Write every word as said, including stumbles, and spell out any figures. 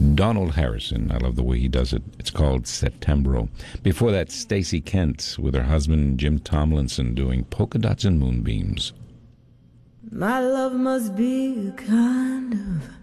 Donald Harrison. I love the way he does it. It's called Septembro. Before that, Stacey Kent with her husband Jim Tomlinson doing Polka Dots and Moonbeams. My love must be a kind of